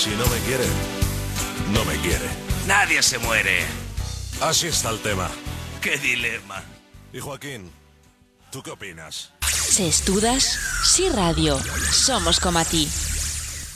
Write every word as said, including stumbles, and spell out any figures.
Si no me quiere, no me quiere. Nadie se muere. Así está el tema. ¡Qué dilema! Y Joaquín, ¿tú qué opinas? Si estudas, si radio. Somos como a ti.